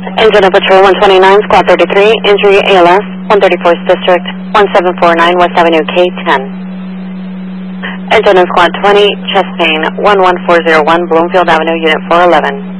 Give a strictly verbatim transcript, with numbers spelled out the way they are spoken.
Engine of Patrol one twenty-nine, Squad thirty-three, injury A L S, one thirty-fourth District, one seven four nine West Avenue K ten. Engine in Squad twenty, chest pain, one one four zero one Bloomfield Avenue, Unit four eleven.